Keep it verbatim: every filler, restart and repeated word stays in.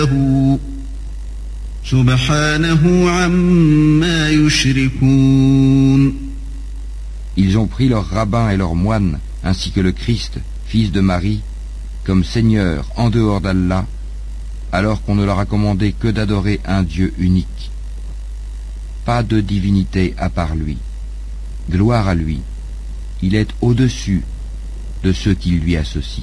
سبحانه عما يشركون. Ils ont pris leurs rabbins et leurs moines, ainsi que le Christ, fils de Marie, comme Seigneur en dehors d'Allah, alors qu'on ne leur a commandé que d'adorer un Dieu unique. Pas de divinité à part lui. Gloire à lui. Il est au-dessus de ceux qui lui associent.